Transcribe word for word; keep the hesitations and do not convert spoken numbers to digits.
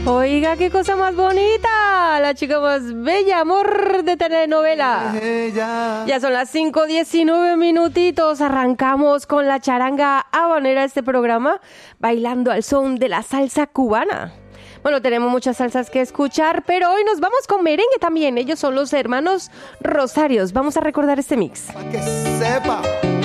Oiga, qué cosa más bonita, la chica más bella, amor de telenovela. Ya son las cinco diecinueve minutitos, arrancamos con la charanga habanera de este programa, bailando al son de la salsa cubana. Bueno, tenemos muchas salsas que escuchar, pero hoy nos vamos con merengue también. Ellos son los hermanos Rosarios. Vamos a recordar este mix. Pa' que sepa.